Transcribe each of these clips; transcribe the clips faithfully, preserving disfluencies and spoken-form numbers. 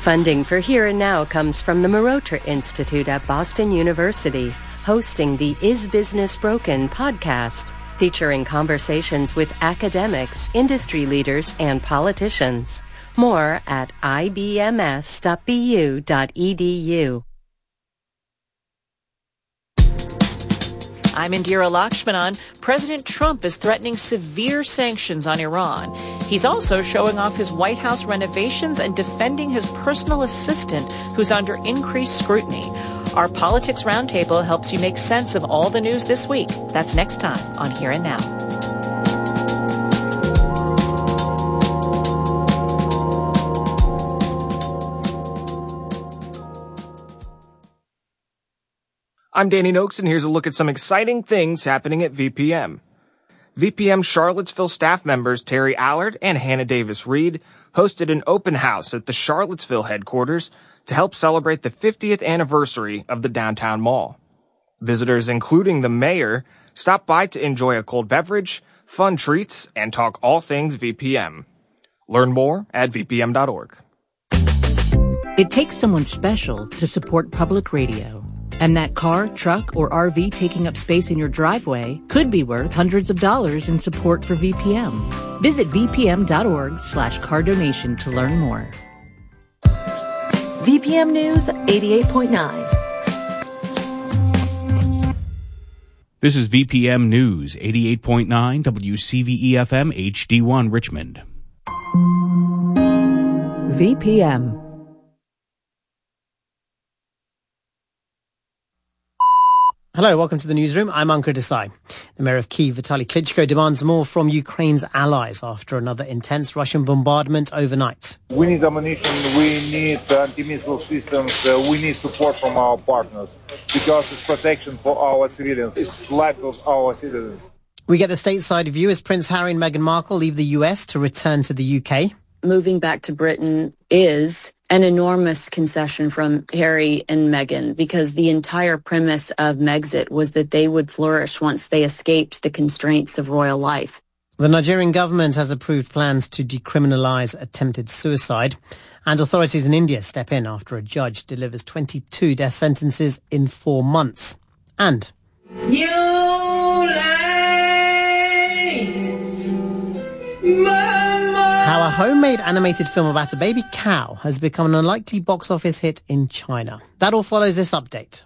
Funding for Here and Now comes from the Marotra Institute at Boston University, hosting the Is Business Broken podcast, featuring conversations with academics, industry leaders, and politicians. More at I B M S dot B U dot E D U. I'm Indira Lakshmanan. President Trump is threatening severe sanctions on Iran. He's also showing off his White House renovations and defending his personal assistant, who's under increased scrutiny. Our Politics Roundtable helps you make sense of all the news this week. That's next time on Here and Now. I'm Danny Noakes, and here's a look at some exciting things happening at V P M. V P M Charlottesville staff members Terry Allard and Hannah Davis-Reed hosted an open house at the Charlottesville headquarters to help celebrate the fiftieth anniversary of the downtown mall. Visitors, including the mayor, stopped by to enjoy a cold beverage, fun treats, and talk all things V P M. Learn more at V P M dot org. It takes someone special to support public radio. And that car, truck, or R V taking up space in your driveway could be worth hundreds of dollars in support for V P M. Visit V P M dot org slash car donation to learn more. V P M News eighty-eight point nine. This is V P M News eighty-eight point nine W C V E F M H D one Richmond. V P M. Hello, welcome to the newsroom. I'm Ankur Desai. The mayor of Kyiv, Vitaly Klitschko, demands more from Ukraine's allies after another intense Russian bombardment overnight. We need ammunition, we need anti-missile systems, uh, we need support from our partners because it's protection for our civilians. It's life of our citizens. We get the stateside view as Prince Harry and Meghan Markle leave the U S to return to the U K. Moving back to Britain is an enormous concession from Harry and Meghan, because the entire premise of Megxit was that they would flourish once they escaped the constraints of royal life. The Nigerian government has approved plans to decriminalise attempted suicide, and authorities in India step in after a judge delivers twenty-two death sentences in four months. And New how a homemade animated film about a baby cow has become an unlikely box office hit in China. That all follows this update.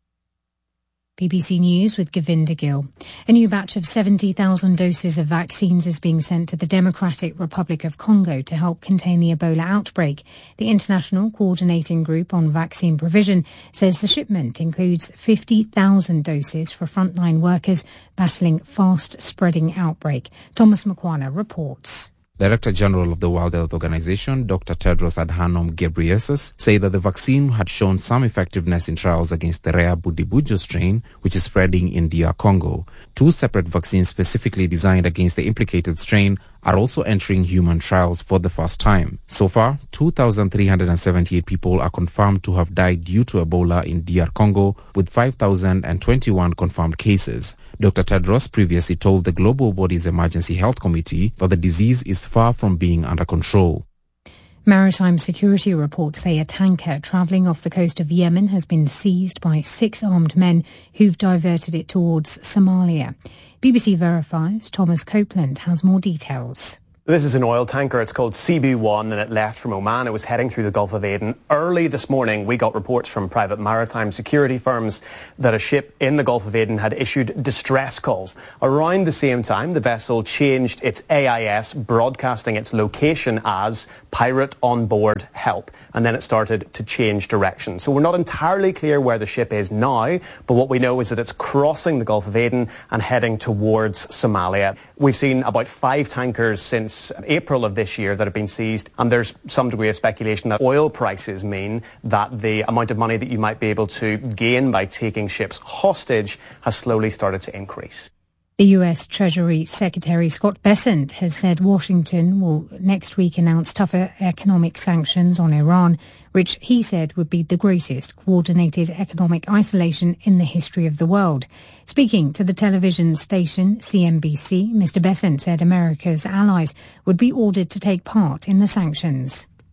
B B C News with Govinda Gill. A new batch of seventy thousand doses of vaccines is being sent to the Democratic Republic of Congo to help contain the Ebola outbreak. The International Coordinating Group on Vaccine Provision says the shipment includes fifty thousand doses for frontline workers battling fast-spreading outbreak. Thomas Makwana reports. Director General of the World Health Organization, Doctor Tedros Adhanom Ghebreyesus, said that the vaccine had shown some effectiveness in trials against the rare Budibujo strain, which is spreading in D R Congo. Two separate vaccines specifically designed against the implicated strain are also entering human trials for the first time. So far, two thousand three hundred seventy-eight people are confirmed to have died due to Ebola in D R Congo, with five thousand twenty-one confirmed cases. Doctor Tedros previously told the global body's Emergency Health Committee that the disease is far from being under control. Maritime security reports say a tanker travelling off the coast of Yemen has been seized by six armed men who've diverted it towards Somalia. B B C Verifies Thomas Copeland has more details. This is an oil tanker. It's called C B one and it left from Oman. It was heading through the Gulf of Aden. Early this morning, we got reports from private maritime security firms that a ship in the Gulf of Aden had issued distress calls. Around the same time, the vessel changed its A I S, broadcasting its location as Pirate on Board Help. And then it started to change direction. So we're not entirely clear where the ship is now, but what we know is that it's crossing the Gulf of Aden and heading towards Somalia. We've seen about five tankers since April of this year that have been seized, and there's some degree of speculation that oil prices mean that the amount of money that you might be able to gain by taking ships hostage has slowly started to increase. The U S Treasury Secretary Scott Bessent has said Washington will next week announce tougher economic sanctions on Iran, which he said would be the greatest coordinated economic isolation in the history of the world. Speaking to the television station C N B C, Mister Bessent said America's allies would be ordered to take part in the sanctions.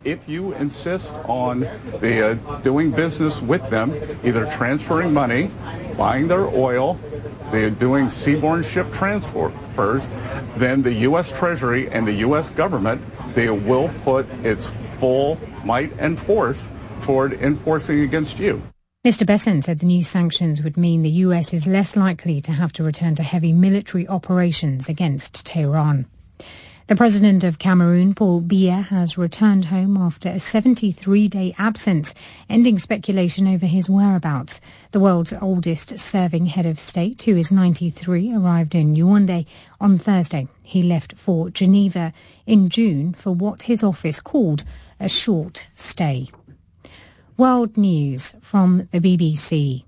if you insist on the, uh, doing business with them, either transferring money, buying their oil, they're doing seaborne ship transfers, then the U S Treasury and the U S government, they will put its full might and force toward enforcing against you. Mister Besson said the new sanctions would mean the U S is less likely to have to return to heavy military operations against Tehran. The president of Cameroon, Paul Biya, has returned home after a seventy-three day absence, ending speculation over his whereabouts. The world's oldest serving head of state, who is ninety-three, arrived in Yaoundé on Thursday. He left for Geneva in June for what his office called a short stay. World news from the B B C.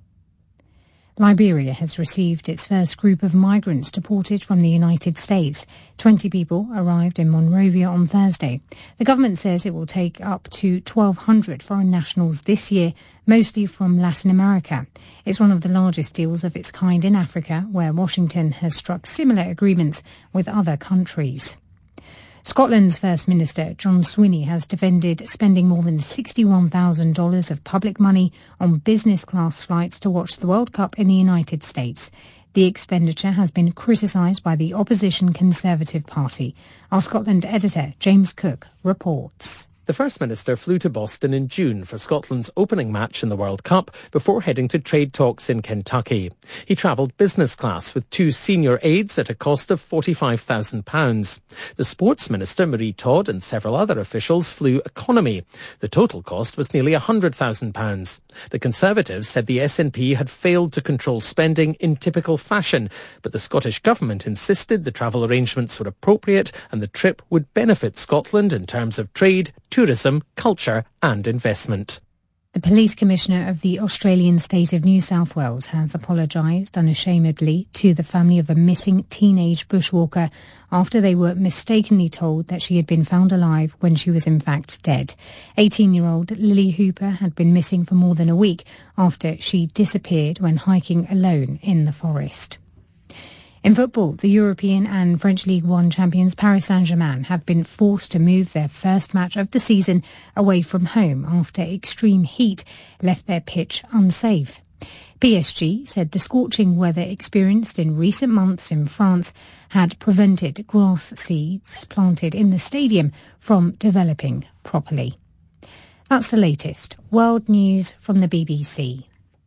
Liberia has received its first group of migrants deported from the United States. Twenty people arrived in Monrovia on Thursday. The government says it will take up to twelve hundred foreign nationals this year, mostly from Latin America. It's one of the largest deals of its kind in Africa, where Washington has struck similar agreements with other countries. Scotland's First Minister, John Swinney, has defended spending more than sixty-one thousand dollars of public money on business-class flights to watch the World Cup in the United States. The expenditure has been criticised by the opposition Conservative Party. Our Scotland editor, James Cook, reports. The First Minister flew to Boston in June for Scotland's opening match in the World Cup before heading to trade talks in Kentucky. He travelled business class with two senior aides at a cost of forty-five thousand pounds. The Sports Minister, Marie Todd, and several other officials flew economy. The total cost was nearly one hundred thousand pounds. The Conservatives said the S N P had failed to control spending in typical fashion, but the Scottish Government insisted the travel arrangements were appropriate and the trip would benefit Scotland in terms of trade, tourism, culture and investment. The Police Commissioner of the Australian state of New South Wales has apologised unashamedly to the family of a missing teenage bushwalker after they were mistakenly told that she had been found alive when she was in fact dead. eighteen-year-old Lily Hooper had been missing for more than a week after she disappeared when hiking alone in the forest. In football, the European and French League One champions Paris Saint-Germain have been forced to move their first match of the season away from home after extreme heat left their pitch unsafe. P S G said the scorching weather experienced in recent months in France had prevented grass seeds planted in the stadium from developing properly. That's the latest. World news from the B B C.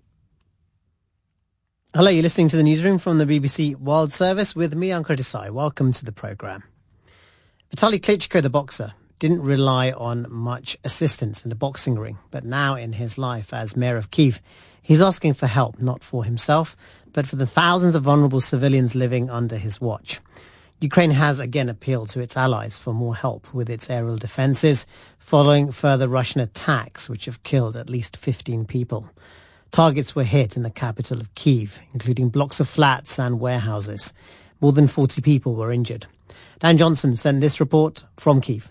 Hello, you're listening to the newsroom from the B B C World Service with me, Ankur Desai. Welcome to the programme. Vitaly Klitschko, the boxer, didn't rely on much assistance in the boxing ring, but now in his life as mayor of Kyiv, he's asking for help, not for himself, but for the thousands of vulnerable civilians living under his watch. Ukraine has again appealed to its allies for more help with its aerial defences, following further Russian attacks, which have killed at least fifteen people. Targets were hit in the capital of Kyiv, including blocks of flats and warehouses. More than forty people were injured. Dan Johnson sent this report from Kyiv.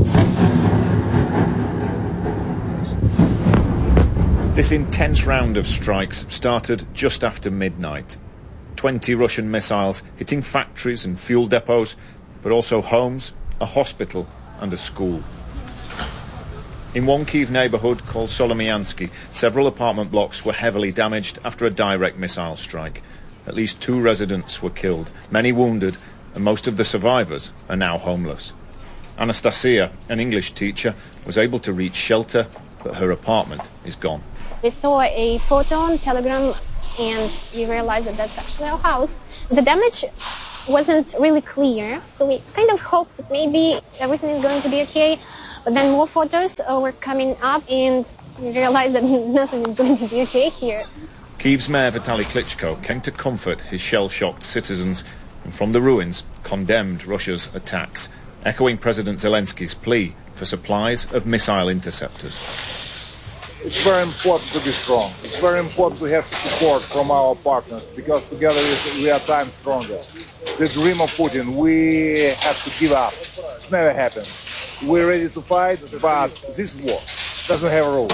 This intense round of strikes started just after midnight. twenty Russian missiles hitting factories and fuel depots, but also homes, a hospital and a school. In one Kyiv neighbourhood called Solomyansky, several apartment blocks were heavily damaged after a direct missile strike. At least two residents were killed, many wounded, and most of the survivors are now homeless. Anastasia, an English teacher, was able to reach shelter, but her apartment is gone. We saw a photo on Telegram and we realized that that's actually our house. The damage wasn't really clear, so we kind of hoped that maybe everything is going to be okay. But then more photos uh, were coming up and we realized that nothing is going to be okay here. Kyiv's mayor Vitaly Klitschko came to comfort his shell-shocked citizens and from the ruins condemned Russia's attacks, echoing President Zelensky's plea for supplies of missile interceptors. It's very important to be strong. It's very important to have support from our partners because together we are time stronger. The dream of Putin, we have to give up. It's never happened. We're ready to fight, but this war doesn't have rules.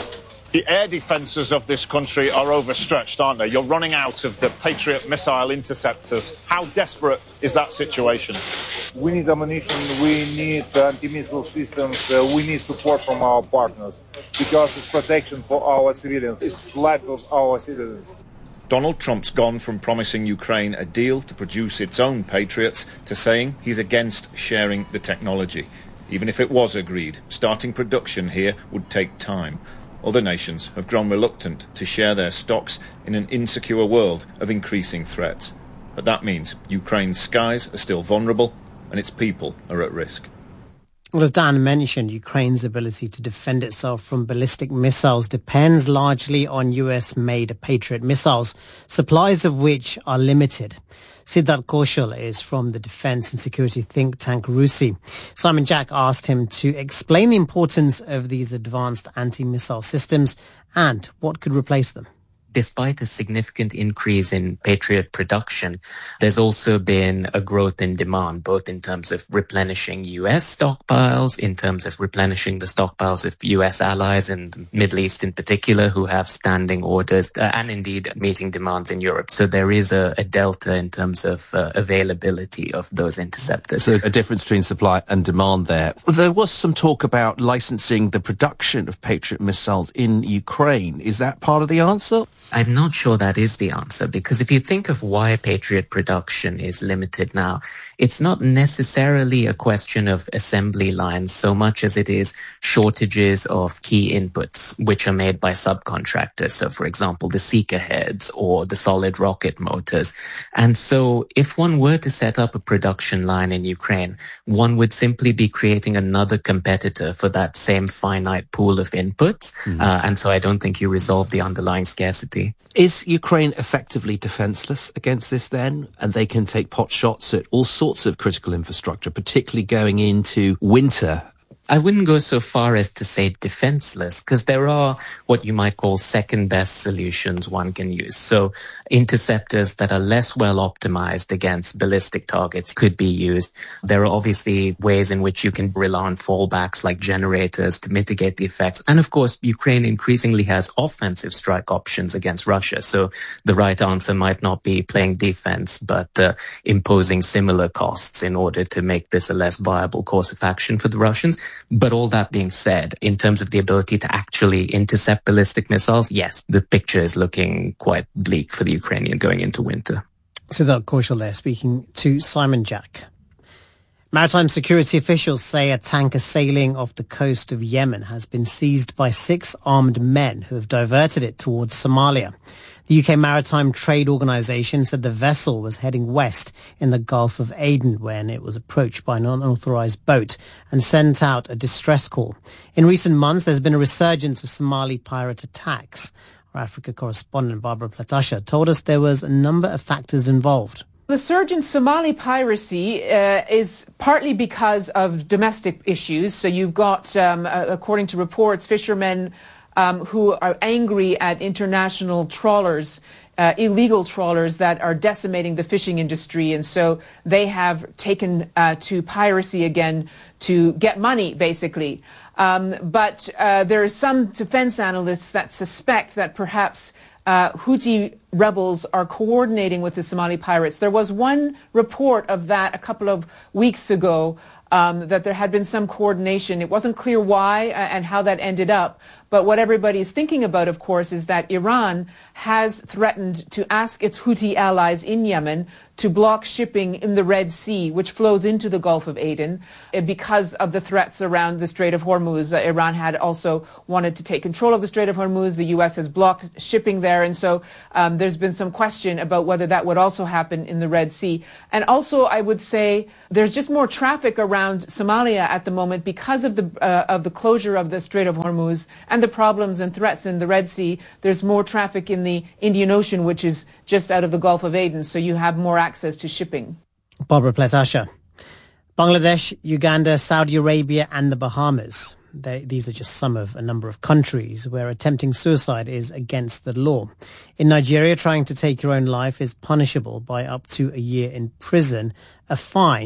The air defences of this country are overstretched, aren't they? You're running out of the Patriot missile interceptors. How desperate is that situation? We need ammunition, we need anti-missile systems, uh, we need support from our partners because it's protection for our civilians. It's life of our citizens. Donald Trump's gone from promising Ukraine a deal to produce its own Patriots to saying he's against sharing the technology. Even if it was agreed, starting production here would take time. Other nations have grown reluctant to share their stocks in an insecure world of increasing threats. But that means Ukraine's skies are still vulnerable and its people are at risk. Well, as Dan mentioned, Ukraine's ability to defend itself from ballistic missiles depends largely on U S-made Patriot missiles, supplies of which are limited. Siddharth Kaushal is from the defense and security think tank RUSI. Simon Jack asked him to explain the importance of these advanced anti-missile systems and what could replace them. Despite a significant increase in Patriot production, there's also been a growth in demand, both in terms of replenishing U S stockpiles, in terms of replenishing the stockpiles of U S allies in the Middle East in particular, who have standing orders, uh, and indeed meeting demands in Europe. So there is a, a delta in terms of uh, availability of those interceptors. So a difference between supply and demand there. There was some talk about licensing the production of Patriot missiles in Ukraine. Is that part of the answer? I'm not sure that is the answer, because if you think of why Patriot production is limited now, it's not necessarily a question of assembly lines so much as it is shortages of key inputs, which are made by subcontractors. So, for example, the Seeker heads or the solid rocket motors. And so if one were to set up a production line in Ukraine, one would simply be creating another competitor for that same finite pool of inputs. Mm. Uh, and so I don't think you resolve the underlying scarcity. Is Ukraine effectively defenseless against this then? And they can take pot shots at all sorts of critical infrastructure, particularly going into winter? I wouldn't go so far as to say defenseless, because there are what you might call second best solutions one can use. So interceptors that are less well optimized against ballistic targets could be used. There are obviously ways in which you can rely on fallbacks like generators to mitigate the effects. And of course, Ukraine increasingly has offensive strike options against Russia. So the right answer might not be playing defense, but uh, imposing similar costs in order to make this a less viable course of action for the Russians. But all that being said, in terms of the ability to actually intercept ballistic missiles, yes, the picture is looking quite bleak for the Ukrainian going into winter. Siddharth Kaushal there, speaking to Simon Jack. Maritime security officials say a tanker sailing off the coast of Yemen has been seized by six armed men who have diverted it towards Somalia. The U K Maritime Trade Organisation said the vessel was heading west in the Gulf of Aden when it was approached by an unauthorised boat and sent out a distress call. In recent months, there's been a resurgence of Somali pirate attacks. Our Africa correspondent Barbara Platasha told us there was a number of factors involved. The surge in Somali piracy uh, is partly because of domestic issues. So you've got, um, uh, according to reports, fishermen Um, who are angry at international trawlers, uh, illegal trawlers that are decimating the fishing industry. And so they have taken uh, to piracy again to get money, basically. Um, but uh, there are some defense analysts that suspect that perhaps uh, Houthi rebels are coordinating with the Somali pirates. There was one report of that a couple of weeks ago, um, that there had been some coordination. It wasn't clear why uh, and how that ended up. But what everybody is thinking about, of course, is that Iran has threatened to ask its Houthi allies in Yemen to block shipping in the Red Sea, which flows into the Gulf of Aden, because of the threats around the Strait of Hormuz. Uh, Iran had also wanted to take control of the Strait of Hormuz. The U S has blocked shipping there. And so um, there's been some question about whether that would also happen in the Red Sea. And also, I would say there's just more traffic around Somalia at the moment because of the uh, of the closure of the Strait of Hormuz and the problems and threats in the Red Sea. There's more traffic in the Indian Ocean, which is just out of the Gulf of Aden, so you have more access to shipping. Barbara Platasha. Bangladesh, Uganda, Saudi Arabia and the Bahamas. They, these are just some of a number of countries where attempting suicide is against the law. In Nigeria, trying to take your own life is punishable by up to a year in prison, a fine,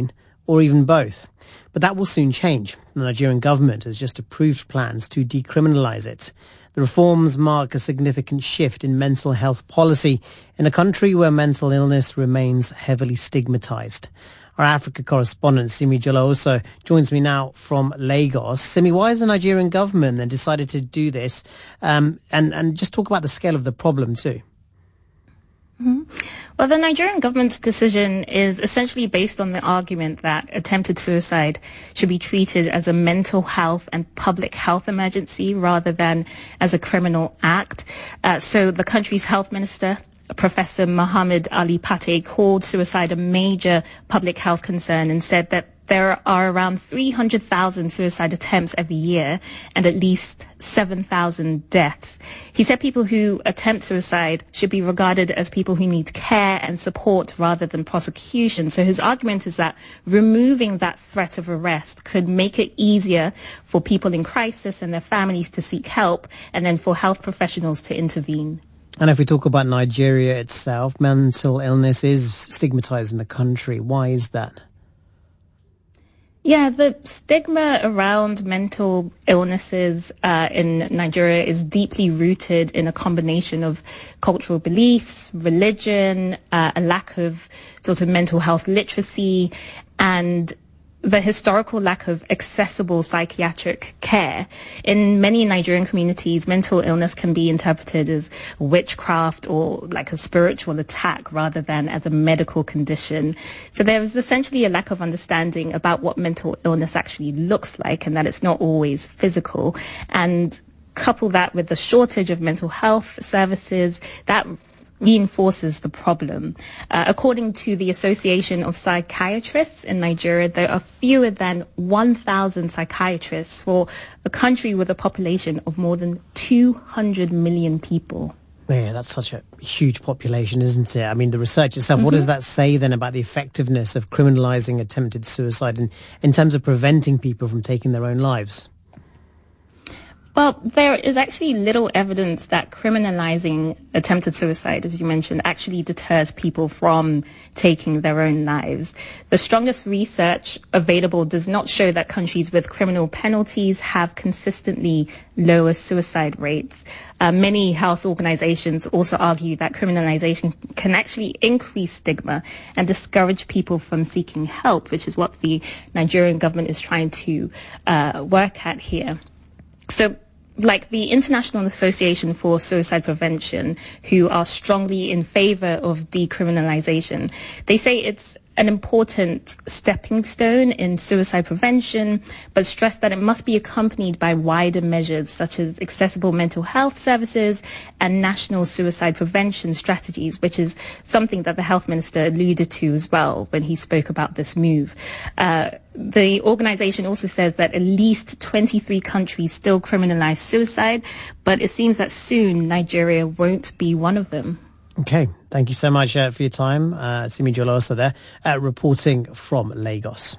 or even both. But that will soon change. The Nigerian government has just approved plans to decriminalise it. The reforms mark a significant shift in mental health policy in a country where mental illness remains heavily stigmatised. Our Africa correspondent, Simi Jolaoso, joins me now from Lagos. Simi, why has the Nigerian government then decided to do this? Um, and, and just talk about the scale of the problem too. Mm-hmm. Well, the Nigerian government's decision is essentially based on the argument that attempted suicide should be treated as a mental health and public health emergency rather than as a criminal act. Uh, so the country's health minister, Professor Mohammed Ali Pate, called suicide a major public health concern and said that there are around three hundred thousand suicide attempts every year and at least seven thousand deaths. He said people who attempt suicide should be regarded as people who need care and support rather than prosecution. So his argument is that removing that threat of arrest could make it easier for people in crisis and their families to seek help, and then for health professionals to intervene. And if we talk about Nigeria itself, mental illness is stigmatized in the country. Why is that? Yeah, the stigma around mental illnesses uh, in Nigeria is deeply rooted in a combination of cultural beliefs, religion, uh, a lack of sort of mental health literacy, and the historical lack of accessible psychiatric care. In many Nigerian communities, mental illness can be interpreted as witchcraft or like a spiritual attack rather than as a medical condition. So there is essentially a lack of understanding about what mental illness actually looks like, and that it's not always physical. And couple that with the shortage of mental health services, that reinforces the problem. Uh, according to the Association of Psychiatrists in Nigeria, there are fewer than one thousand psychiatrists for a country with a population of more than two hundred million people. Yeah, that's such a huge population, isn't it? I mean, the research itself, mm-hmm. What does that say then about the effectiveness of criminalising attempted suicide in, in terms of preventing people from taking their own lives? Well, there is actually little evidence that criminalizing attempted suicide, as you mentioned, actually deters people from taking their own lives. The strongest research available does not show that countries with criminal penalties have consistently lower suicide rates. Uh, many health organizations also argue that criminalization can actually increase stigma and discourage people from seeking help, which is what the Nigerian government is trying to uh, work at here. So, like the International Association for Suicide Prevention, who are strongly in favor of decriminalization, they say it's an important stepping stone in suicide prevention, but stress that it must be accompanied by wider measures such as accessible mental health services and national suicide prevention strategies, which is something that the health minister alluded to as well when he spoke about this move. Uh, the organization also says that at least twenty-three countries still criminalize suicide, but it seems that soon Nigeria won't be one of them. Okay, thank you so much uh, for your time. Uh, Simi Jolaoso there, uh, reporting from Lagos.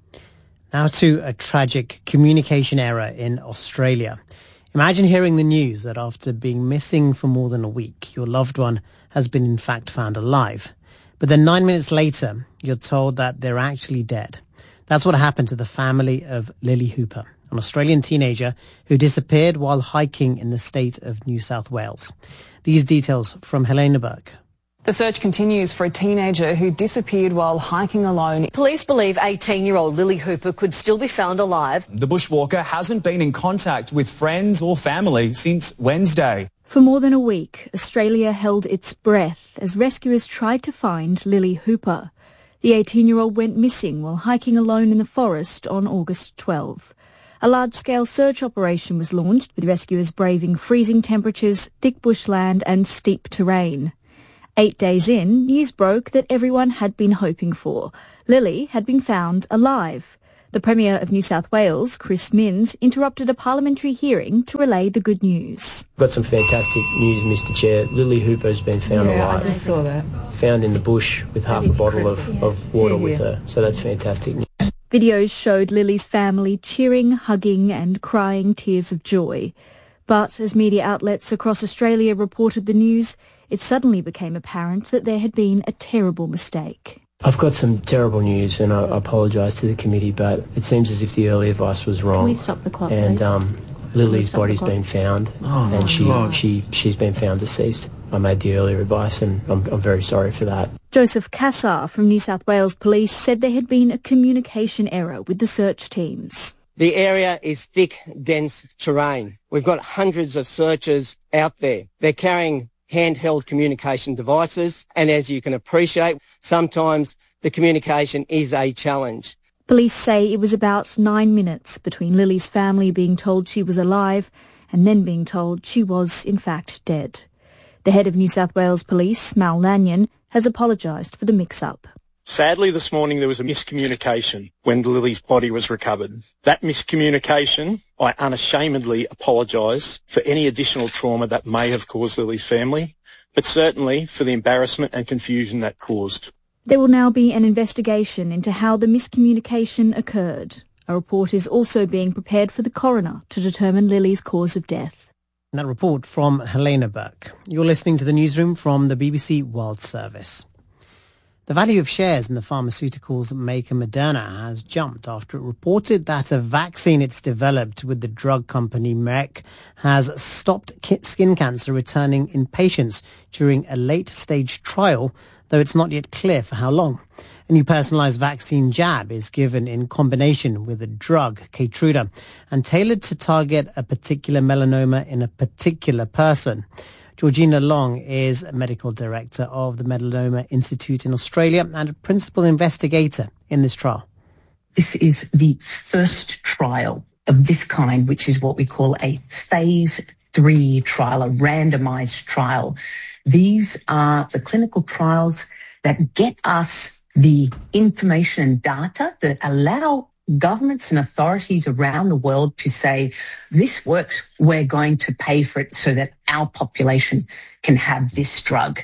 Now to a tragic communication error in Australia. Imagine hearing the news that after being missing for more than a week, your loved one has been in fact found alive. But then nine minutes later, you're told that they're actually dead. That's what happened to the family of Lily Hooper, an Australian teenager who disappeared while hiking in the state of New South Wales. These details from Helena Burke. The search continues for a teenager who disappeared while hiking alone. Police believe eighteen-year-old Lily Hooper could still be found alive. The bushwalker hasn't been in contact with friends or family since Wednesday. For more than a week, Australia held its breath as rescuers tried to find Lily Hooper. The eighteen-year-old went missing while hiking alone in the forest on August twelfth. A large-scale search operation was launched, with rescuers braving freezing temperatures, thick bushland and steep terrain. Eight days in, news broke that everyone had been hoping for. Lily had been found alive. The Premier of New South Wales, Chris Minns, interrupted a parliamentary hearing to relay the good news. Got some fantastic news, Mister Chair. Lily Hooper's been found yeah, alive. I just saw that. Found in the bush with half a bottle of, of water yeah, yeah. with her. So that's fantastic news. Videos showed Lily's family cheering, hugging and crying tears of joy. But as media outlets across Australia reported the news, it suddenly became apparent that there had been a terrible mistake. I've got some terrible news, and I, I apologise to the committee, but it seems as if the early advice was wrong. Can we stop the clock, And please? um, Lily's body's been found, Oh, and she, God. she, she's been found deceased. I made the earlier advice, and I'm, I'm very sorry for that. Joseph Cassar from New South Wales Police said there had been a communication error with the search teams. The area is thick, dense terrain. We've got hundreds of searchers out there. They're carrying handheld communication devices, and as you can appreciate, sometimes the communication is a challenge. Police say it was about nine minutes between Lily's family being told she was alive and then being told she was, in fact, dead. The head of New South Wales Police, Mal Lanyon, has apologised for the mix-up. Sadly, this morning there was a miscommunication when Lily's body was recovered. That miscommunication, I unashamedly apologise for any additional trauma that may have caused Lily's family, but certainly for the embarrassment and confusion that caused. There will now be an investigation into how the miscommunication occurred. A report is also being prepared for the coroner to determine Lily's cause of death. That report from Helena Burke. You're listening to the newsroom from the B B C World Service. The value of shares in the pharmaceuticals maker Moderna has jumped after it reported that a vaccine it's developed with the drug company Merck has stopped skin cancer returning in patients during a late-stage trial, though it's not yet clear for how long. A new personalised vaccine jab is given in combination with a drug, Keytruda, and tailored to target a particular melanoma in a particular person. Georgina Long is medical director of the Melanoma Institute in Australia and a principal investigator in this trial. This is the first trial of this kind, which is what we call a phase three trial, a randomized trial. These are the clinical trials that get us the information and data that allow governments and authorities around the world to say, this works, we're going to pay for it so that our population can have this drug.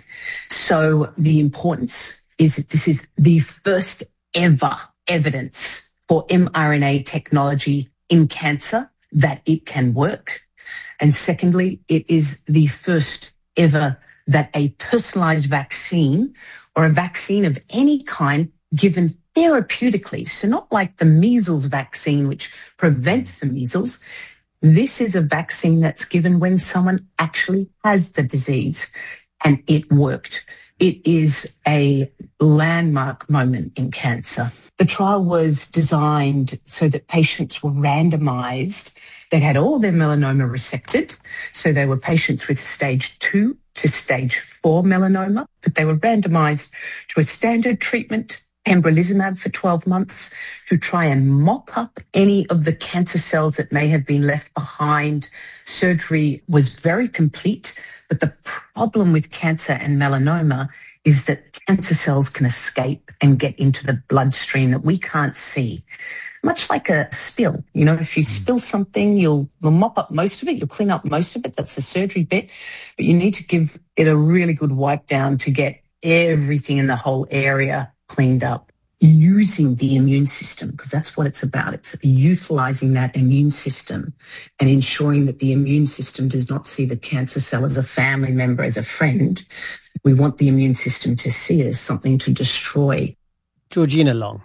So the importance is that this is the first ever evidence for mRNA technology in cancer, that it can work. And secondly, it is the first ever that a personalized vaccine or a vaccine of any kind given therapeutically, so not like the measles vaccine, which prevents the measles. This is a vaccine that's given when someone actually has the disease, and it worked. It is a landmark moment in cancer. The trial was designed so that patients were randomized. They had all their melanoma resected, so they were patients with stage two to stage four melanoma, but they were randomized to a standard treatment, pembrolizumab for twelve months, to try and mop up any of the cancer cells that may have been left behind. Surgery was very complete, but the problem with cancer and melanoma is that cancer cells can escape and get into the bloodstream that we can't see. Much like a spill. You know, if you spill something, you'll, you'll mop up most of it, you'll clean up most of it. That's the surgery bit. But you need to give it a really good wipe down to get everything in the whole area cleaned up, using the immune system, because that's what it's about. It's utilizing that immune system and ensuring that the immune system does not see the cancer cell as a family member, as a friend. We want the immune system to see it as something to destroy. Georgina Long.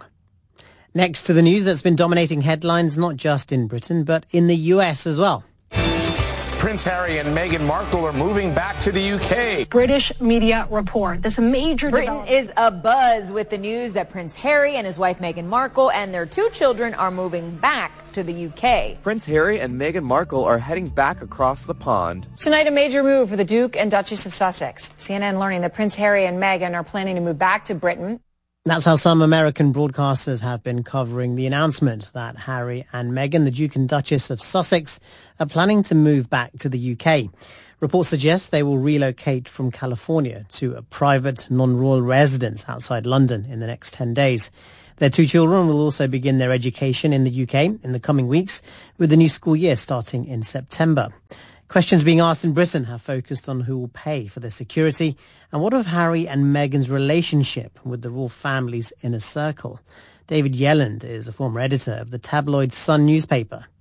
Next to the news that's been dominating headlines not just in Britain, but in the U S as well. Prince Harry and Meghan Markle are moving back to the U K. British media report this major Britain is abuzz with the news that Prince Harry and his wife Meghan Markle and their two children are moving back to the U K. Prince Harry and Meghan Markle are heading back across the pond. Tonight, a major move for the Duke and Duchess of Sussex. C N N learning that Prince Harry and Meghan are planning to move back to Britain. That's how some American broadcasters have been covering the announcement that Harry and Meghan, the Duke and Duchess of Sussex, are planning to move back to the U K. Reports suggest they will relocate from California to a private, non-royal residence outside London in the next ten days. Their two children will also begin their education in the U K in the coming weeks, with the new school year starting in September. Questions being asked in Britain have focused on who will pay for their security and what of Harry and Meghan's relationship with the royal family's inner circle. David Yelland is a former editor of the tabloid Sun newspaper.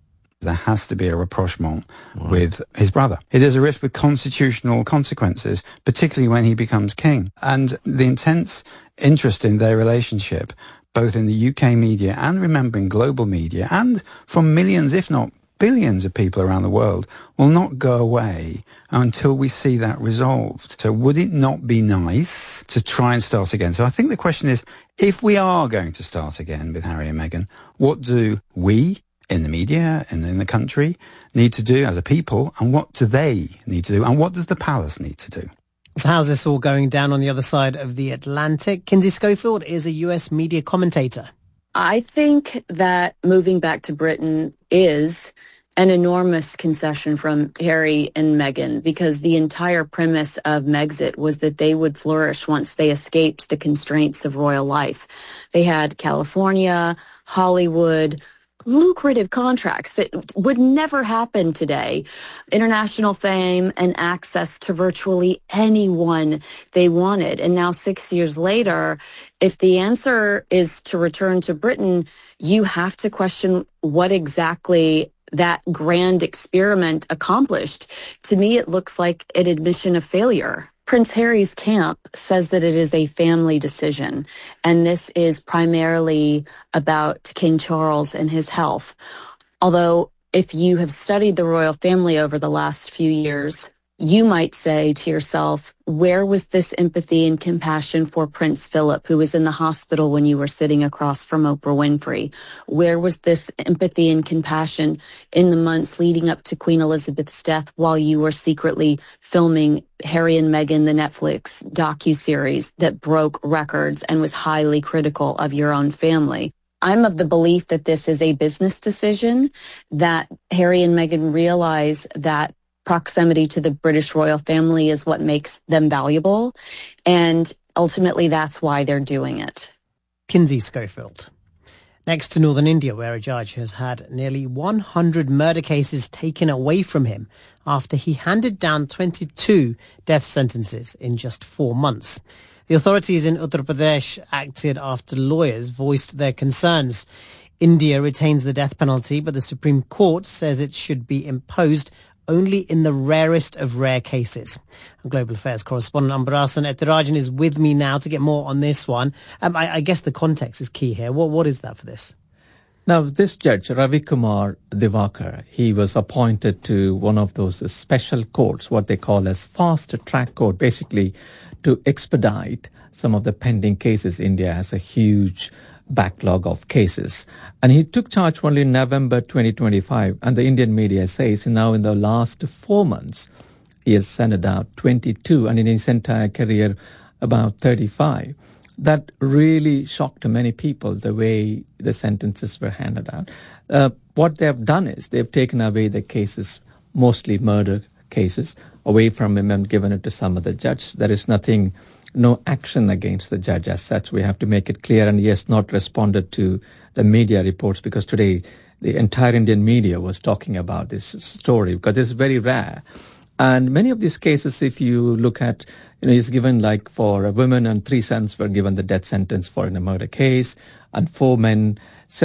There has to be a rapprochement wow. with his brother. There's a risk with constitutional consequences, particularly when he becomes king. And the intense interest in their relationship, both in the U K media and, remembering, global media, and from millions, if not billions of people around the world, will not go away until we see that resolved. So would it not be nice to try and start again? So I think the question is, if we are going to start again with Harry and Meghan, what do we in the media and in the country need to do as a people, and what do they need to do, and what does the palace need to do? So how's this all going down on the other side of the Atlantic? Kinsey Schofield is a U S media commentator. I think that moving back to Britain is an enormous concession from Harry and Meghan, because the entire premise of Megxit was that they would flourish once they escaped the constraints of royal life. They had California, Hollywood, lucrative contracts that would never happen today, international fame and access to virtually anyone they wanted. And now, six years later, if the answer is to return to Britain, you have to question what exactly that grand experiment accomplished. To me, it looks like an admission of failure. Prince Harry's camp says that it is a family decision, and this is primarily about King Charles and his health. Although, if you have studied the royal family over the last few years, you might say to yourself, where was this empathy and compassion for Prince Philip, who was in the hospital when you were sitting across from Oprah Winfrey? Where was this empathy and compassion in the months leading up to Queen Elizabeth's death while you were secretly filming Harry and Meghan, the Netflix docuseries that broke records and was highly critical of your own family? I'm of the belief that this is a business decision, that Harry and Meghan realize that proximity to the British royal family is what makes them valuable, and ultimately that's why they're doing it. Kinsey Schofield. Next to northern India, where a judge has had nearly one hundred murder cases taken away from him after he handed down twenty-two death sentences in just four months. The authorities in Uttar Pradesh acted after lawyers voiced their concerns. India retains the death penalty, but the Supreme Court says it should be imposed only in the rarest of rare cases. Our Global Affairs correspondent Ambarasan Ethirajan is with me now to get more on this one. Um, I, I guess the context is key here. What What is that for this? Now, this judge, Ravi Kumar Divakar, he was appointed to one of those special courts, what they call as fast-track court, basically to expedite some of the pending cases. India has a huge backlog of cases. And he took charge only in November twenty twenty-five. And the Indian media says now in the last four months, he has handed out twenty-two, and in his entire career, about thirty-five. That really shocked many people, the way the sentences were handed out. Uh, what they have done is they've taken away the cases, mostly murder cases, away from him and given it to some other judge. There is nothing, no action against the judge as such. We have to make it clear. And he has not responded to the media reports, because today the entire Indian media was talking about this story, because it's very rare. And many of these cases, if you look at, you know, he's given, like for a woman and three sons were given the death sentence for in a murder case, and four men.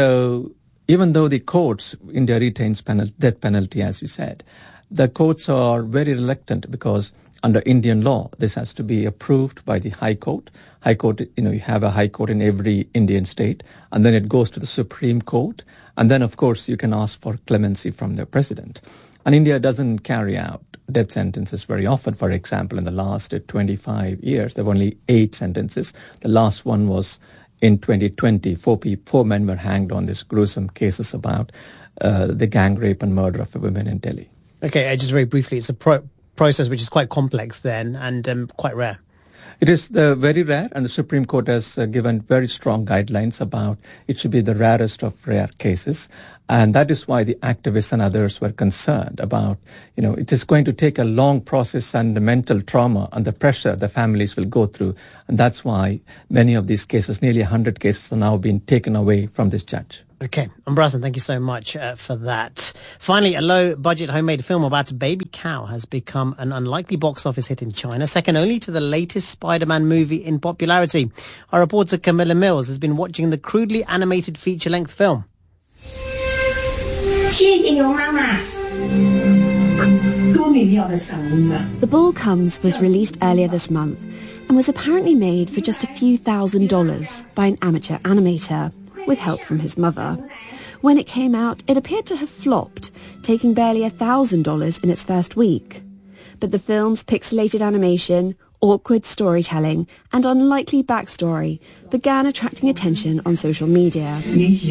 So even though the courts, India retains penal- death penalty, as we said, the courts are very reluctant, because under Indian law, this has to be approved by the High Court. High Court, you know, you have a High Court in every Indian state, and then it goes to the Supreme Court. And then, of course, you can ask for clemency from the president. And India doesn't carry out death sentences very often. For example, in the last twenty-five years, there were only eight sentences. The last one was in twenty twenty. Four, people, four men were hanged on these gruesome cases about uh, the gang rape and murder of a woman in Delhi. Okay, just very briefly, it's a pro- process which is quite complex then, and um, quite rare. It is uh, very rare, and the Supreme Court has uh, given very strong guidelines about it should be the rarest of rare cases. And that is why the activists and others were concerned about, you know, it is going to take a long process, and the mental trauma and the pressure the families will go through. And that's why many of these cases, nearly one hundred cases, are now being taken away from this judge. Okay, Ambarasan, thank you so much uh, for that. Finally, a low-budget homemade film about a baby cow has become an unlikely box office hit in China, second only to the latest Spider-Man movie in popularity. Our reporter Camilla Mills has been watching the crudely animated feature-length film. The Bull Comes was released earlier this month and was apparently made for just a few thousand dollars by an amateur animator, with help from his mother. When it came out, it appeared to have flopped, taking barely a thousand dollars in its first week. But the film's pixelated animation, awkward storytelling, and unlikely backstory began attracting attention on social media.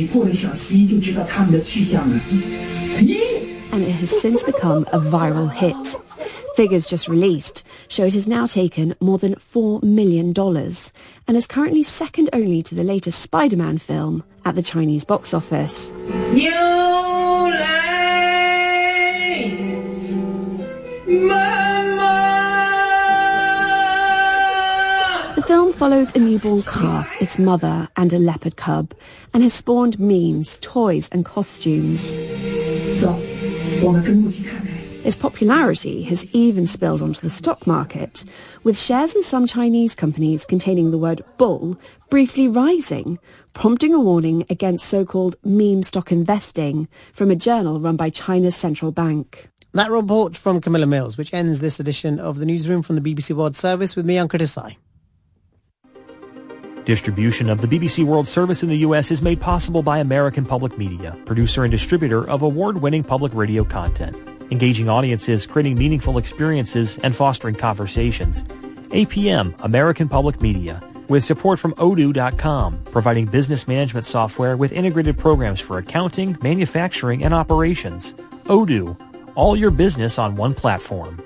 And it has since become a viral hit. Figures just released show it has now taken more than four million dollars and is currently second only to the latest Spider-Man film at the Chinese box office. The film follows a newborn calf, its mother, and a leopard cub, and has spawned memes, toys, and costumes. Its popularity has even spilled onto the stock market, with shares in some Chinese companies containing the word bull briefly rising, prompting a warning against so-called meme stock investing from a journal run by China's central bank. That report from Camilla Mills, which ends this edition of the Newsroom from the B B C World Service with me, Ankur Desai. Distribution of the B B C World Service in the U S is made possible by American Public Media, producer and distributor of award-winning public radio content, engaging audiences, creating meaningful experiences, and fostering conversations. A P M, American Public Media, with support from Odoo dot com, providing business management software with integrated programs for accounting, manufacturing, and operations. Odoo, all your business on one platform.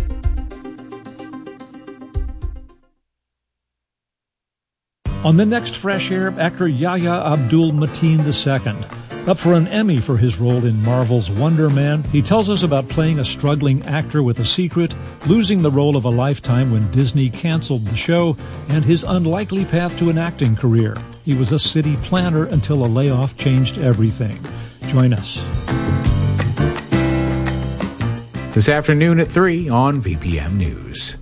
On the next Fresh Air, actor Yahya Abdul-Mateen the Second. Up for an Emmy for his role in Marvel's Wonder Man, he tells us about playing a struggling actor with a secret, losing the role of a lifetime when Disney canceled the show, and his unlikely path to an acting career. He was a city planner until a layoff changed everything. Join us. This afternoon at three on V P M News.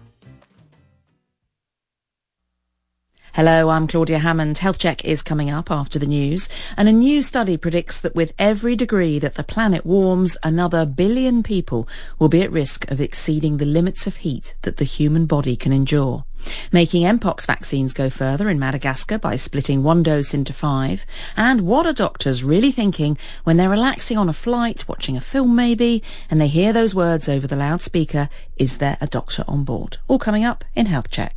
Hello, I'm Claudia Hammond. Health Check is coming up after the news, and a new study predicts that with every degree that the planet warms, another billion people will be at risk of exceeding the limits of heat that the human body can endure. Making Mpox vaccines go further in Madagascar by splitting one dose into five. And what are doctors really thinking when they're relaxing on a flight, watching a film maybe, and they hear those words over the loudspeaker, "Is there a doctor on board?" All coming up in Health Check.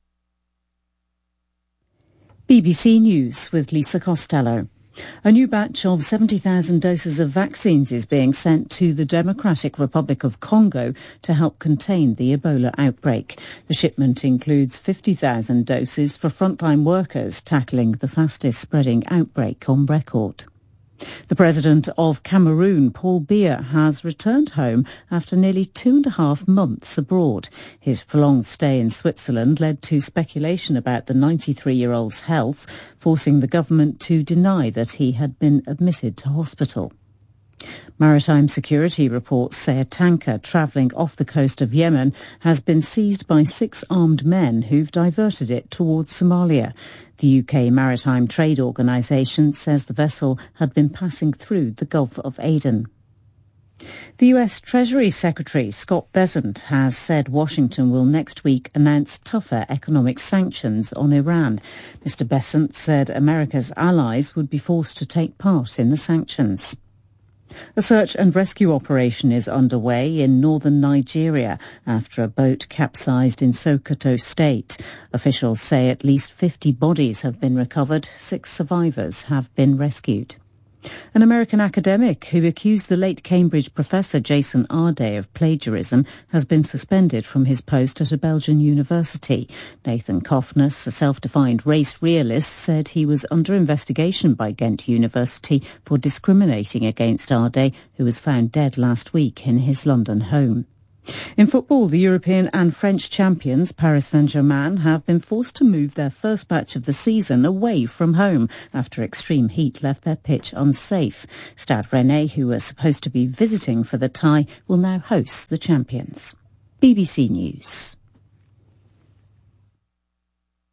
B B C News with Lisa Costello. A new batch of seventy thousand doses of vaccines is being sent to the Democratic Republic of Congo to help contain the Ebola outbreak. The shipment includes fifty thousand doses for frontline workers tackling the fastest spreading outbreak on record. The President of Cameroon, Paul Biya, has returned home after nearly two and a half months abroad. His prolonged stay in Switzerland led to speculation about the ninety-three-year-old's health, forcing the government to deny that he had been admitted to hospital. Maritime security reports say a tanker travelling off the coast of Yemen has been seized by six armed men who've diverted it towards Somalia. The U K Maritime Trade Organisation says the vessel had been passing through the Gulf of Aden. The U S Treasury Secretary Scott Bessent has said Washington will next week announce tougher economic sanctions on Iran. Mister Bessent said America's allies would be forced to take part in the sanctions. A search and rescue operation is underway in northern Nigeria after a boat capsized in Sokoto State. Officials say at least fifty bodies have been recovered. Six survivors have been rescued. An American academic who accused the late Cambridge professor Jason Arday of plagiarism has been suspended from his post at a Belgian university. Nathan Kofness, a self-defined race realist, said he was under investigation by Ghent University for discriminating against Arday, who was found dead last week in his London home. In football, the European and French champions, Paris Saint-Germain, have been forced to move their first match of the season away from home after extreme heat left their pitch unsafe. Stade Rennais, who were supposed to be visiting for the tie, will now host the champions. B B C News.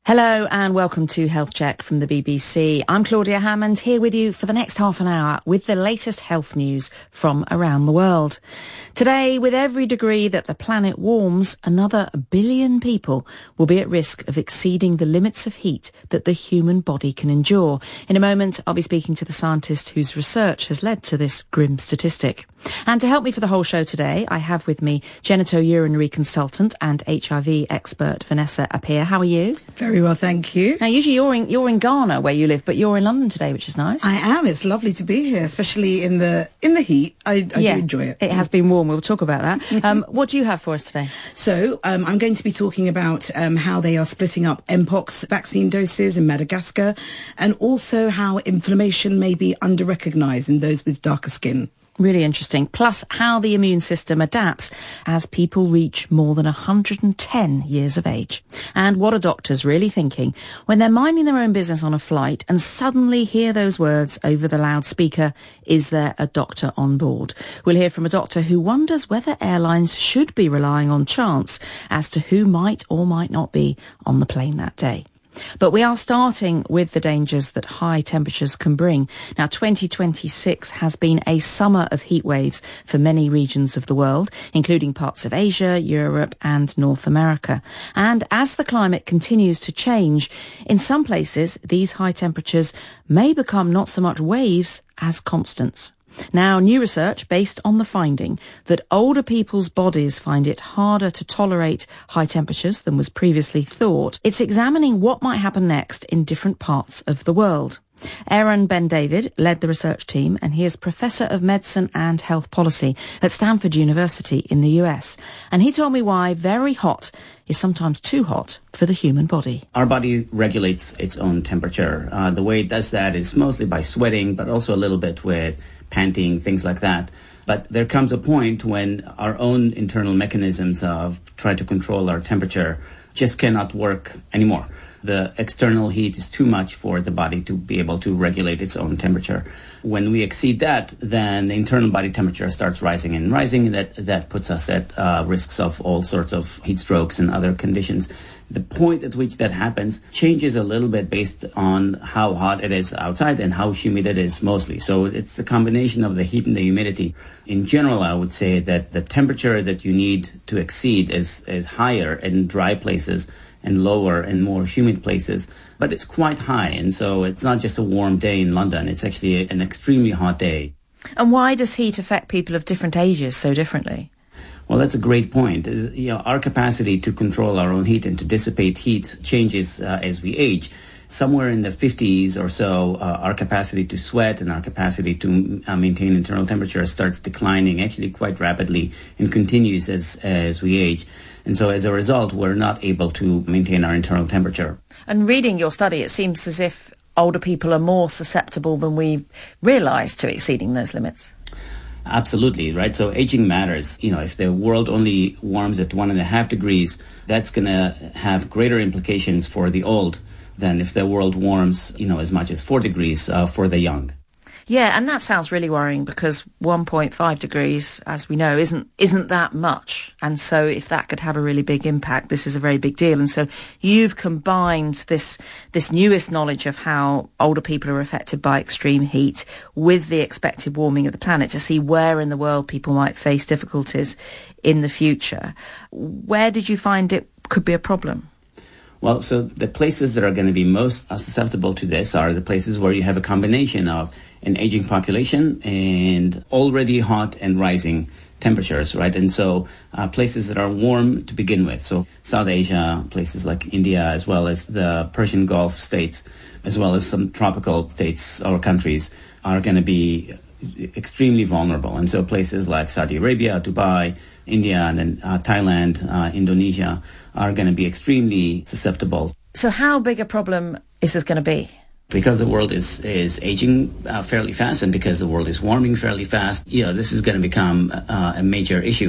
Hello and welcome to Health Check from the B B C. I'm Claudia Hammond, here with you for the next half an hour with the latest health news from around the world. Today, with every degree that the planet warms, another billion people will be at risk of exceeding the limits of heat that the human body can endure. In a moment, I'll be speaking to the scientist whose research has led to this grim statistic. And to help me for the whole show today, I have with me genitourinary consultant and H I V expert Vanessa Appiah. How are you? Very well, thank you. Now, usually you're in, you're in Ghana where you live, but you're in London today, which is nice. I am. It's lovely to be here, especially in the in the heat. I, I yeah, do enjoy it. It has been warm. We'll talk about that. um, what do you have for us today? So um, I'm going to be talking about um, how they are splitting up Mpox vaccine doses in Madagascar, and also how inflammation may be under-recognised in those with darker skin. Really interesting. Plus, how the immune system adapts as people reach more than one hundred ten years of age. And what are doctors really thinking when they're minding their own business on a flight and suddenly hear those words over the loudspeaker, "Is there a doctor on board?" We'll hear from a doctor who wonders whether airlines should be relying on chance as to who might or might not be on the plane that day. But we are starting with the dangers that high temperatures can bring. Now, twenty twenty-six has been a summer of heat waves for many regions of the world, including parts of Asia, Europe and North America. And as the climate continues to change, in some places, these high temperatures may become not so much waves as constants. Now, new research based on the finding that older people's bodies find it harder to tolerate high temperatures than was previously thought. It's examining what might happen next in different parts of the world. Aaron Ben-David led the research team, and he is Professor of Medicine and Health Policy at Stanford University in the U S. And he told me why very hot is sometimes too hot for the human body. Our body regulates its own temperature. Uh, the way it does that is mostly by sweating, but also a little bit with panting, things like that. But there comes a point when our own internal mechanisms of trying to control our temperature just cannot work anymore. The external heat is too much for the body to be able to regulate its own temperature. When we exceed that, then the internal body temperature starts rising and rising, and that, that puts us at uh, risks of all sorts of heat strokes and other conditions. The point at which that happens changes a little bit based on how hot it is outside and how humid it is mostly. So it's a combination of the heat and the humidity. In general, I would say that the temperature that you need to exceed is, is higher in dry places and lower in more humid places, but it's quite high. And so it's not just a warm day in London, it's actually an extremely hot day. And why does heat affect people of different ages so differently? Well, that's a great point. You know, our capacity to control our own heat and to dissipate heat changes uh, as we age. Somewhere in the fifties or so, uh, our capacity to sweat and our capacity to uh, maintain internal temperature starts declining actually quite rapidly and continues as, as we age. And so as a result, we're not able to maintain our internal temperature. And reading your study, it seems as if older people are more susceptible than we realised to exceeding those limits. Absolutely, right? So aging matters. You know, if the world only warms at one and a half degrees, that's going to have greater implications for the old than if the world warms, you know, as much as four degrees uh, for the young. Yeah, and that sounds really worrying because one point five degrees, as we know, isn't isn't that much. And so if that could have a really big impact, this is a very big deal. And so you've combined this this newest knowledge of how older people are affected by extreme heat with the expected warming of the planet to see where in the world people might face difficulties in the future. Where did you find it could be a problem? Well, so the places that are going to be most susceptible to this are the places where you have a combination of an aging population and already hot and rising temperatures, right? And so uh, places that are warm to begin with. So South Asia, places like India, as well as the Persian Gulf states, as well as some tropical states or countries are going to be extremely vulnerable. And so places like Saudi Arabia, Dubai, India, and then uh, Thailand, uh, Indonesia are going to be extremely susceptible. So how big a problem is this going to be? Because the world is is aging uh, fairly fast, and because the world is warming fairly fast, you know, this is going to become uh, a major issue.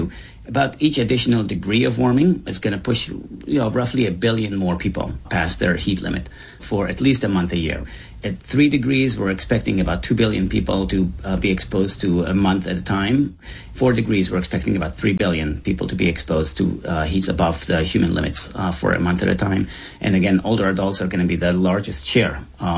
About each additional degree of warming is going to push, you know, roughly a billion more people past their heat limit for at least a month a year. At three degrees, we're expecting about two billion people to uh, be exposed to a month at a time. Four degrees, we're expecting about three billion people to be exposed to uh, heats above the human limits uh, for a month at a time. And again, older adults are going to be the largest share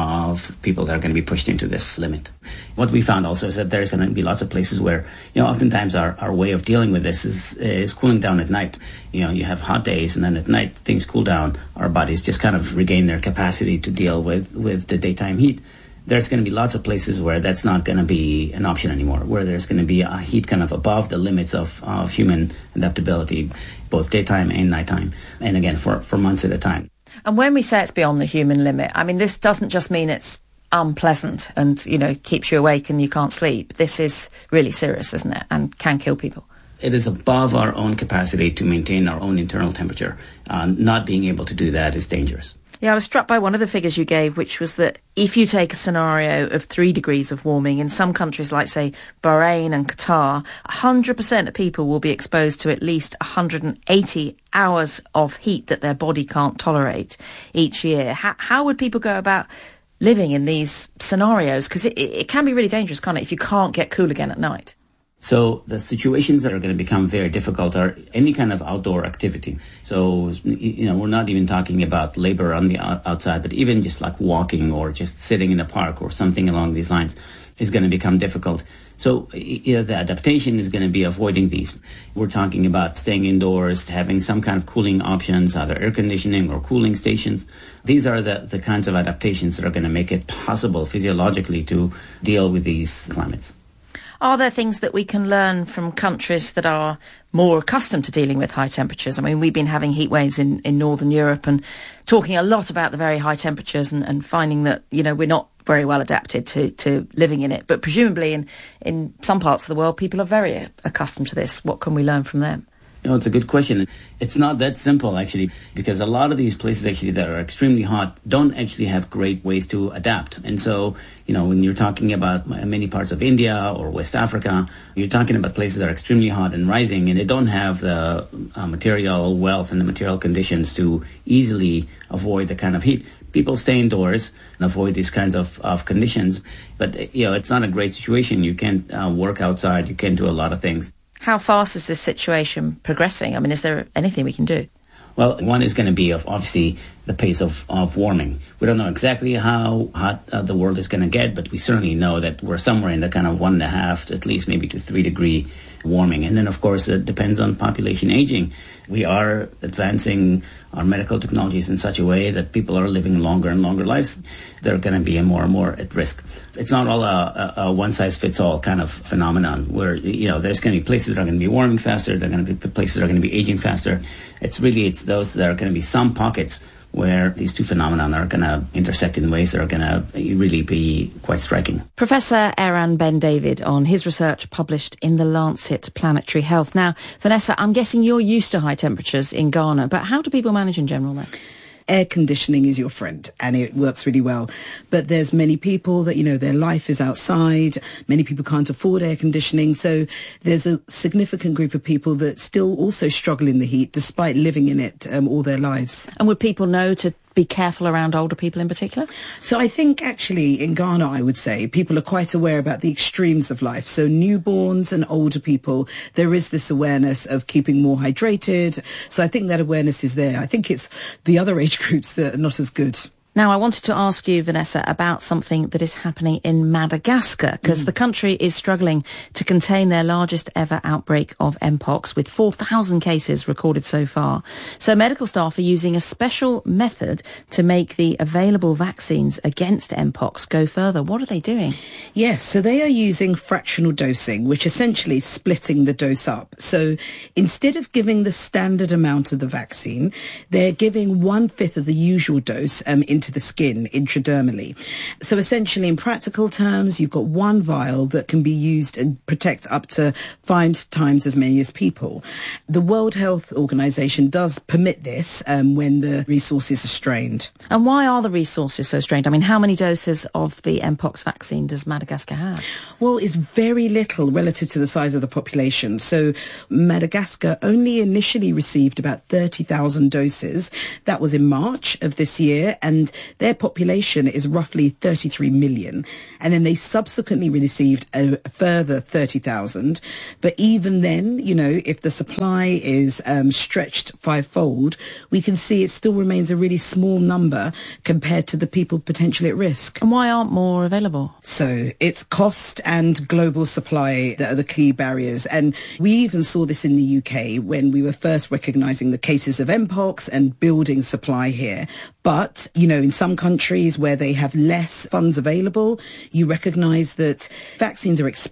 of people that are going to be pushed into this limit. What we found also is that there's going to be lots of places where, you know, oftentimes our, our way of dealing with this is, is cooling down at night. You know, you have hot days, and then at night things cool down. Our bodies just kind of regain their capacity to deal with, with the daytime heat. There's going to be lots of places where that's not going to be an option anymore, where there's going to be a heat kind of above the limits of, of human adaptability, both daytime and nighttime, and again, for, for months at a time. And when we say it's beyond the human limit, I mean, this doesn't just mean it's unpleasant and, you know, keeps you awake and you can't sleep. This is really serious, isn't it, and can kill people. It is above our own capacity to maintain our own internal temperature. Uh, not being able to do that is dangerous. Yeah, I was struck by one of the figures you gave, which was that if you take a scenario of three degrees of warming in some countries like, say, Bahrain and Qatar, one hundred percent of people will be exposed to at least one hundred eighty hours of heat that their body can't tolerate each year. How, how would people go about living in these scenarios? Because it, it can be really dangerous, can't it, if you can't get cool again at night? So the situations that are going to become very difficult are any kind of outdoor activity. So, you know, we're not even talking about labor on the outside, but even just like walking or just sitting in a park or something along these lines is going to become difficult. So, you know, the adaptation is going to be avoiding these. We're talking about staying indoors, having some kind of cooling options, either air conditioning or cooling stations. These are the, the kinds of adaptations that are going to make it possible physiologically to deal with these climates. Are there things that we can learn from countries that are more accustomed to dealing with high temperatures? I mean, we've been having heat waves in, in Northern Europe and talking a lot about the very high temperatures and, and finding that, you know, we're not very well adapted to, to living in it. But presumably in, in some parts of the world, people are very accustomed to this. What can we learn from them? You know, it's a good question. It's not that simple, actually, because a lot of these places, actually, that are extremely hot don't actually have great ways to adapt. And so, you know, when you're talking about many parts of India or West Africa, you're talking about places that are extremely hot and rising, and they don't have the uh, material wealth and the material conditions to easily avoid the kind of heat. People stay indoors and avoid these kinds of, of conditions. But, you know, it's not a great situation. You can't uh, work outside. You can't do a lot of things. How fast is this situation progressing? I mean, is there anything we can do? Well, one is going to be, of obviously, the pace of, of warming. We don't know exactly how hot uh, the world is going to get, but we certainly know that we're somewhere in the kind of one and a half, at least maybe to three degree warming. And then, of course, it depends on population aging. We are advancing our medical technologies in such a way that people are living longer and longer lives. They're going to be more and more at risk. It's not all a, a, a one-size-fits-all kind of phenomenon where, you know, there's going to be places that are going to be warming faster. There are going to be places that are going to be aging faster. It's really, it's those that are going to be some pockets where these two phenomena are going to intersect in ways that are going to really be quite striking. Professor Eran Ben-David on his research published in The Lancet Planetary Health. Now, Vanessa, I'm guessing you're used to high temperatures in Ghana, but how do people manage in general there? Air conditioning is your friend and it works really well. But there's many people that, you know, their life is outside. Many people can't afford air conditioning. So there's a significant group of people that still also struggle in the heat despite living in it um, all their lives. And would people know to be careful around older people in particular? So I think actually in Ghana, I would say, people are quite aware about the extremes of life. So newborns and older people, there is this awareness of keeping more hydrated. So I think that awareness is there. I think it's the other age groups that are not as good. Now, I wanted to ask you, Vanessa, about something that is happening in Madagascar, because mm. the country is struggling to contain their largest ever outbreak of Mpox, with four thousand cases recorded so far. So medical staff are using a special method to make the available vaccines against Mpox go further. What are they doing? Yes, so they are using fractional dosing, which essentially is splitting the dose up. So instead of giving the standard amount of the vaccine, they're giving one-fifth of the usual dose um, in into the skin intradermally. So essentially, in practical terms, you've got one vial that can be used and protect up to five times as many as people. The World Health Organization does permit this um, when the resources are strained. And why are the resources so strained? I mean, how many doses of the Mpox vaccine does Madagascar have? Well, it's very little relative to the size of the population. So Madagascar only initially received about thirty thousand doses. That was in March of this year, and their population is roughly thirty-three million. And then they subsequently received a further thirty thousand. But even then, you know, if the supply is um, stretched fivefold, we can see it still remains a really small number compared to the people potentially at risk. And why aren't more available? So it's cost and global supply that are the key barriers. And we even saw this in the U K when we were first recognising the cases of Mpox and building supply here. But, you know, in some countries where they have less funds available, you recognise that vaccines are expensive.